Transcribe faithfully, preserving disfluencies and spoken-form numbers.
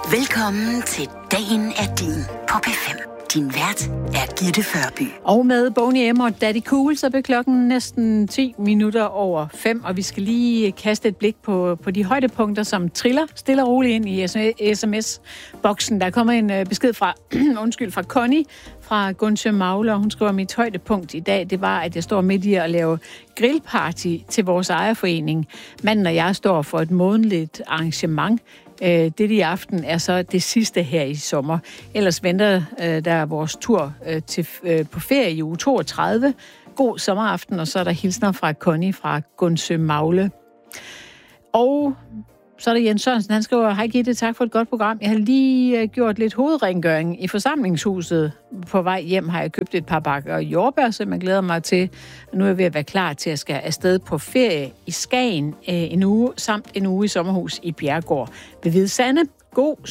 Velkommen til Dagen er din på P fem. Din vært er Gitte Førby. Og med Boney M og Daddy Cool, så bliver klokken næsten ti minutter over fem, og vi skal lige kaste et blik på, på de højdepunkter, som triller stille og roligt ind i sms-boksen. Der er kommet en besked fra, undskyld, fra Connie fra Gundsø Magle, og hun skriver, at mit højdepunkt i dag, det var, at jeg står midt i at lave grillparty til vores ejerforening. Manden og jeg står for et månedligt arrangement. Det i aften er så det sidste her i sommer. Ellers venter øh, der vores tur øh, til, øh, på ferie i uge toogtredive. God sommeraften, og så er der hilsner fra Connie fra Gundsø Magle. Og så er der Jens Sørensen, han skriver, hej Gitte, tak for et godt program. Jeg har lige øh, gjort lidt hovedrengøring i forsamlingshuset. På vej hjem har jeg købt et par bakker jordbær, som jeg glæder mig til. Nu er jeg ved at være klar til at skal afsted på ferie i Skagen øh, en uge, samt en uge i sommerhus i Bjergård ved Hvide Sande. God